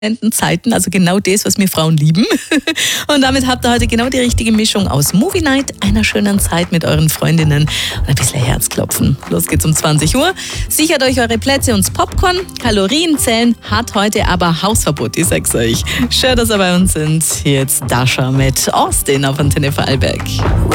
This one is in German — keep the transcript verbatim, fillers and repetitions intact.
Zeiten, also genau das, was wir Frauen lieben. Und damit habt ihr heute genau die richtige Mischung aus Movie Night, einer schönen Zeit mit euren Freundinnen und ein bisschen Herzklopfen. Los geht's um zwanzig Uhr. Sichert euch eure Plätze und das Popcorn. Kalorienzählen hat heute aber Hausverbot, ich sag's euch. Schön, dass ihr bei uns sind. Jetzt Dasha mit Austin auf Antenne Vorarlberg.